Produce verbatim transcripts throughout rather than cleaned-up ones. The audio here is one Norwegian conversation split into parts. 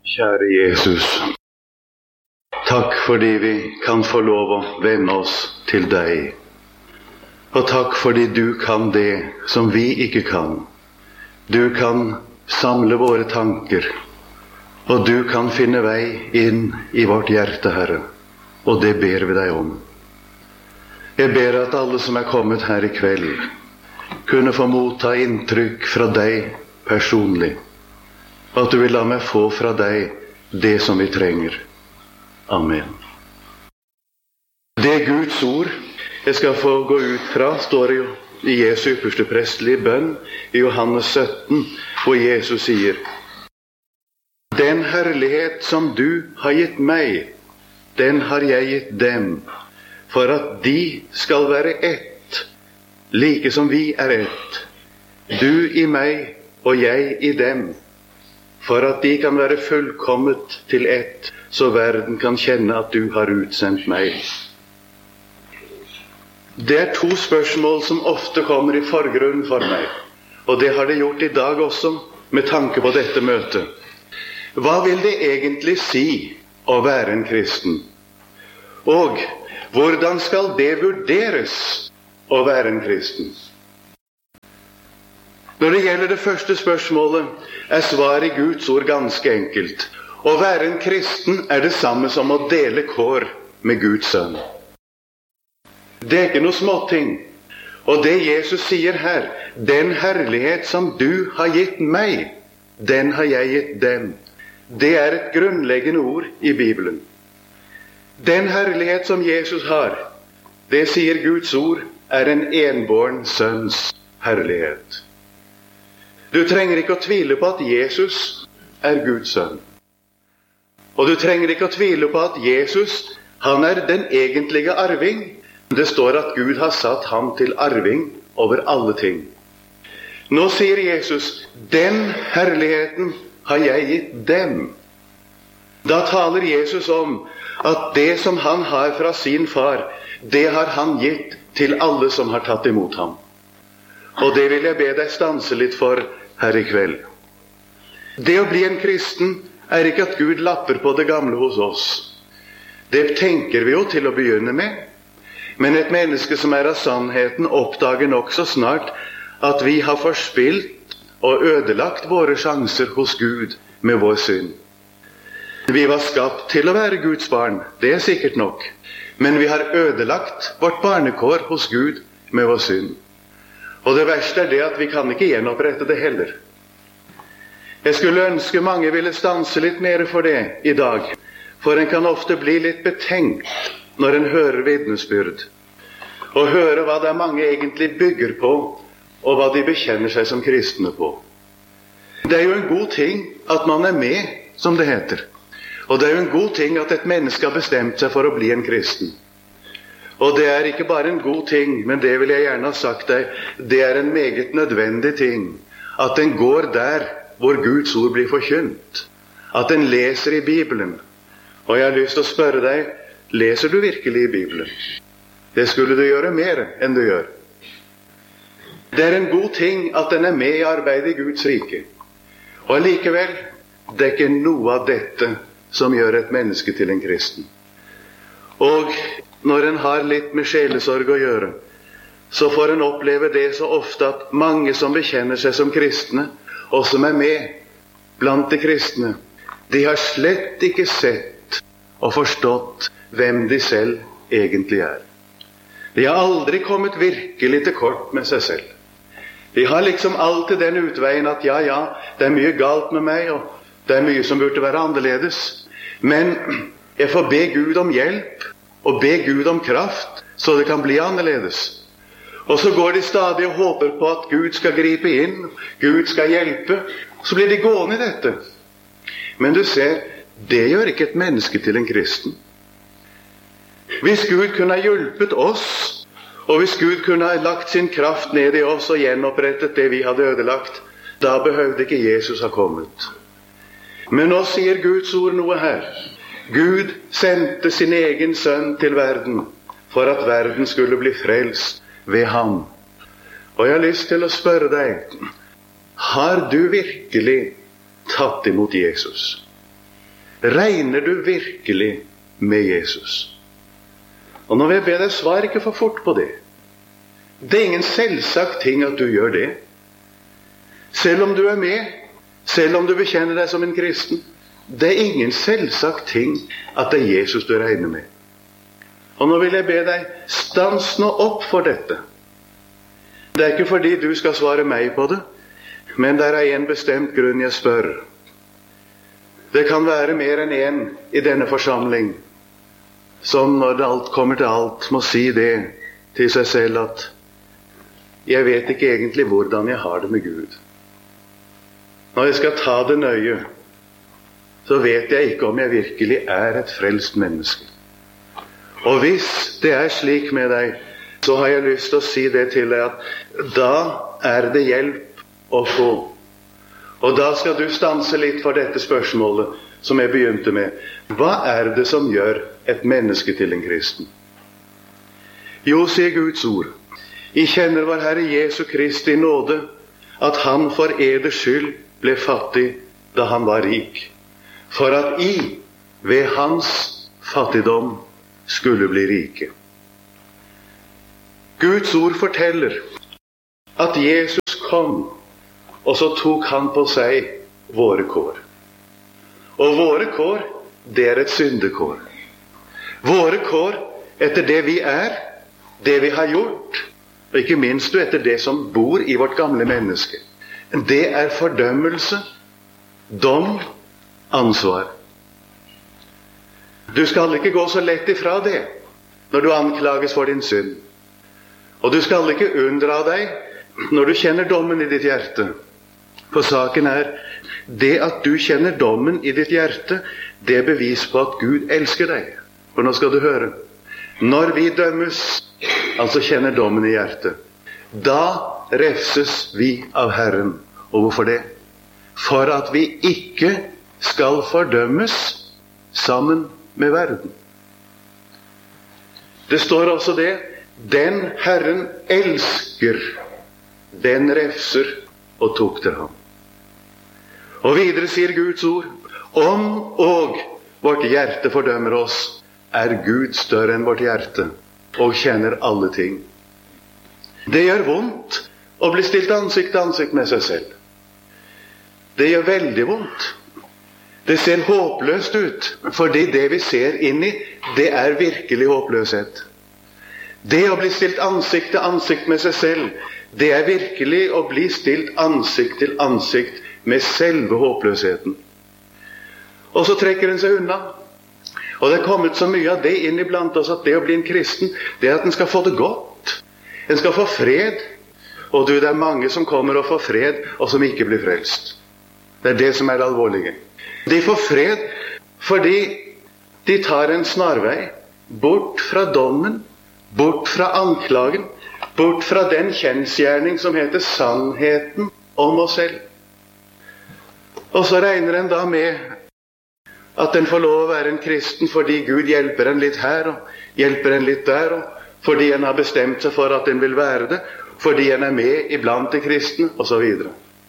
Kjære Jesus, takk fordi vi kan få lov å vende oss til deg. Og takk fordi du kan det som vi ikke kan. Du kan samle våre tanker, og du kan finne vei inn i vårt hjerte, Herre. Og det ber vi deg om. Jeg ber at alle som er kommet her i kveld, kunne få motta inntrykk fra deg personlig. At du vil la meg få fra deg det som vi trenger. Amen. Det er Guds ord jeg skal få gå ut fra, står det jo i Jesu ypperste prestelige bønn i Johannes sytten, hvor Jesus sier: Den herlighet som du har gitt meg, den har jeg gitt dem, for at de skal være ett, like som vi er ett. Du i meg og jeg i dem, for at de kan være fullkommet til ett, så verden kan kjenne at du har utsendt meg. Det er to spørsmål som ofte kommer i forgrunnen for meg, og det har det gjort i dag også, med tanke på dette møtet. Hva vil det egentlig si å være en kristen? Og hvordan skal det vurderes å være en kristen? Når det gjelder det første spørsmålet, er svaret i Guds ord ganske enkelt. Å være en kristen er det samme som å dele kår med Guds sønn. Det er ikke noe småting. Og det Jesus sier her, den herlighet som du har gitt meg, den har jeg gitt dem. Det er et grunnleggende ord i Bibelen. Den herlighet som Jesus har, det sier Guds ord, er en enbåren sønns herlighet. Du trenger ikke å tvile på at Jesus er Guds sønn. Og du trenger ikke å tvile på at Jesus, han er den egentlige arving. Det står at Gud har satt ham til arving over alle ting. Nå sier Jesus, den herligheten har jeg gitt dem. Da taler Jesus om at det som han har fra sin far, det har han gitt til alle som har tatt imot ham. Og det vil jeg be deg stanse litt for her i kveld. Det å bli en kristen er ikke at Gud lapper på det gamle hos oss. Det tenker vi jo til å begynne med. Men et menneske som er av sannheten oppdager nok så snart at vi har forspilt og ødelagt våre sjanser hos Gud med vår synd. Vi var skapt til å være Guds barn, det er sikkert nok. Men vi har ødelagt vårt barnekår hos Gud med vår synd. Og det verste er det at vi kan ikke gjenopprette det heller. Jeg skulle ønske mange ville stanse litt mer for det i dag, for en kan ofte bli litt betenkt når en hører vitnesbyrd, og høre hva det er mange egentlig bygger på, og hva de bekjenner seg som kristne på. Det er jo en god ting at man er med, som det heter. Og det er jo en god ting at et menneske har bestemt seg for å bli en kristen. Og det er ikke bare en god ting, men det vil jeg gjerne ha sagt deg, det er en meget nødvendig ting, at en går der hvor Guds ord blir forkynt, at en leser i Bibelen. Og jeg har lyst til å spørre deg, leser du virkelig i Bibelen? Det skulle du gjøre mer enn du gjør. Det er en god ting at en er med i arbeidet i Guds rike. Og likevel, det er ikke noe av dette som gjør et menneske til en kristen. Og når en har litt med sjelesorg å gjøre, så får en oppleve det så ofte at mange som bekjenner seg som kristne, og som er med blant de kristne, de har slett ikke sett og forstått hvem de selv egentlig er. De har aldri kommet virkelig til kort med seg selv. De har liksom alltid den utveien at ja, ja, det er mye galt med meg, og det er mye som burde være annerledes. Men jeg får be Gud om hjelp, og be Gud om kraft, så det kan bli annerledes. Og så går de stadig og håper på at Gud skal gripe inn, Gud skal hjelpe, så blir de gående i dette. Men du ser, det gjør ikke et menneske til en kristen. Hvis Gud kunne ha hjulpet oss, og hvis Gud kunne ha lagt sin kraft ned i oss og gjenopprettet det vi hadde ødelagt, da behøvde ikke Jesus ha kommet. Men nå sier Guds ord noe her. Gud sendte sin egen sønn til verden, for at verden skulle bli frelst ved ham. Og jeg har lyst til å spørre deg, har du virkelig tatt imot Jesus? Regner du virkelig med Jesus? Og nå vil jeg be deg, svar ikke for fort på det. Det er ingen selvsagt ting at du gjør det. Selv om du er med, selv om du bekjenner deg som en kristen, det er ingen selvsagt ting at det er Jesus du regner med. Og nå vil jeg be deg, stans nå opp for dette. Det er ikke fordi du skal svare meg på det, men det er en bestemt grunn jeg spør. Det kan være mer enn en i denne forsamling som når alt kommer til alt må si det til seg selv at jeg vet ikke egentlig hvordan jeg har det med Gud. Når jeg skal ta det nøye, så vet jeg ikke om jeg virkelig er et frelst menneske. Og hvis det er slik med deg, så har jeg lyst til å si det til deg at da er det hjelp å få. Og da skal du stanse litt for dette spørsmålet som jeg begynte med. Hva er det som gjør et menneske til en kristen? Jo, sier Guds ord, I kjenner vår Herre Jesu Kristi nåde, at han for eders skyld ble fattig da han var rik, for at I ved hans fattigdom skulle bli rike. Guds ord forteller at Jesus kom, og så tok han på seg våre kår. Og våre kår, det er et syndekår. Våre kår etter det vi er, det vi har gjort, og ikke minst etter det som bor i vårt gamle menneske. Det er fordømmelse, dom, ansvar. Du skal ikke gå så lett ifra det når du anklages for din synd. Og du skal ikke unndra deg når du kjenner dommen i ditt hjerte. For saken er, det at du kjenner dommen i ditt hjerte, det er bevis på at Gud elsker deg. For nå skal du høre. Når vi dømmes, altså kjenner dommen i hjertet, da refses vi av Herren. Og hvorfor det? For at vi ikke skal fordømmes sammen med verden. Det står også det, den Herren elsker, den refser og tukter ham. Og videre sier Guds ord, om og vårt hjerte fordømmer oss, er Gud større enn vårt hjerte, og kjenner alle ting. Det gjør vondt å bli stilt ansikt til ansikt med seg selv. Det gjør veldig vondt. Det ser håpløst ut, fordi det vi ser inn i, det er virkelig håpløshet. Det å bli stilt ansikt til ansikt med seg selv, det er virkelig å bli stilt ansikt til ansikt med selve håpløsheten. Og så trekker den seg unna. Og det er kommet så mye av det inn iblant oss at det å bli en kristen, det er at den skal få det godt. Den skal få fred. Og du, det er mange som kommer og får fred, og som ikke blir frelst. Det er det som er det alvorlige. De får fred fordi de tar en snarvei bort fra dommen, bort fra anklagen, bort fra den kjensgjerning som heter sannheten om oss selv. Og så regner en da med at en får lov å være en kristen fordi Gud hjelper en litt her og hjelper en litt der, og fordi en har bestemt seg for at en vil være det, fordi en er med iblant de kristne, og så videre.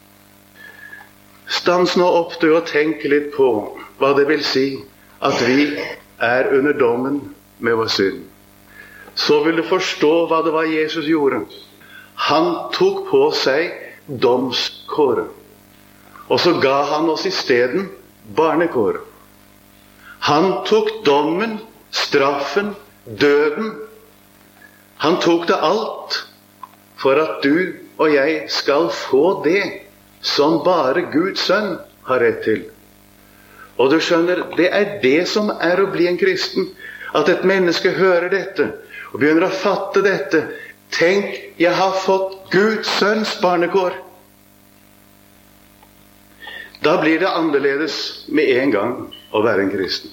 Stans nå opp du og tenk litt på hva det vil si at vi er under dommen med vår synd. Så vil du forstå hva det var Jesus gjorde. Han tok på seg domskåret, og så ga han oss i stedet barnekåret. Han tok dommen, straffen, døden. Han tok det alt for at du og jeg skal få det som bare Guds sønn har rett til. Og du skjønner, det er det som er å bli en kristen. At et menneske hører dette og begynner å fatte dette. Tenk, jeg har fått Guds sønns barnekår. Da blir det annerledes med en gang å være en kristen.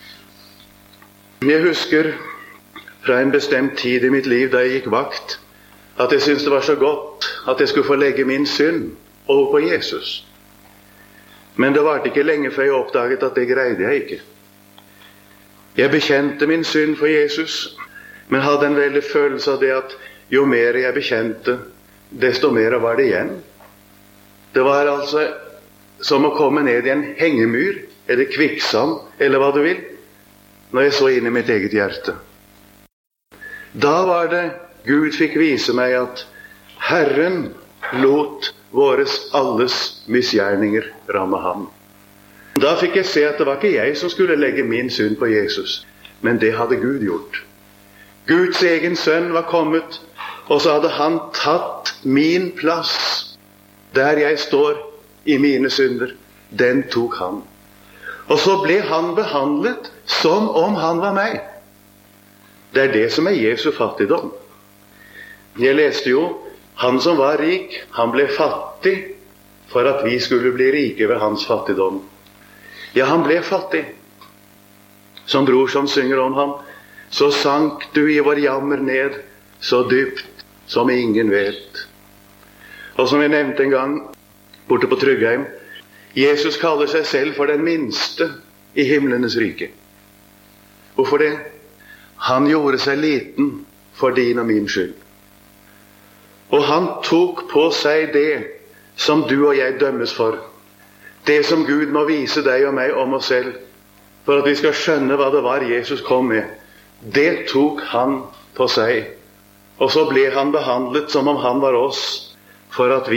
Jeg husker fra en bestemt tid i mitt liv da jeg gikk vakt, at jeg syntes det var så godt at jeg skulle få legge min synd over på Jesus. Men det varte ikke lenge før jeg oppdaget at det greide jeg ikke. Jeg bekjente min synd for Jesus, men hadde en veldig følelse av det at jo mer jeg bekjente, desto mer var det igjen. Det var altså som å komme ned i en hengemyr er det kvikksand, eller hva du vil, når jeg så inn i mitt eget hjerte. Da var det Gud fikk vise meg at Herren lot våres alles misgjerninger ramme ham. Da fikk jeg se at det var ikke jeg som skulle legge min synd på Jesus, men det hadde Gud gjort. Guds egen sønn var kommet, og så hadde han tatt min plass. Der jeg står i mine synder, den tok han. Og så ble han behandlet som om han var meg. Det er det som er Jesu fattigdom. Jeg leste jo, han som var rik, han ble fattig for at vi skulle bli rike ved hans fattigdom. Ja, han ble fattig. Som bror som synger om ham, så sank du i vår jammer ned, så dypt som ingen vet. Og som jeg nevnte en gang, borte på Tryggheim, Jesus kaller seg selv for den minste i himlenes rike. Hvorfor det? Han gjorde seg liten for din og min skyld. Og han tok på seg det som du og jeg dømmes for. Det som Gud må vise deg og meg om oss selv, for at vi skal skjønne hva det var Jesus kom med. Det tok han på seg. Og så ble han behandlet som om han var oss, for at vi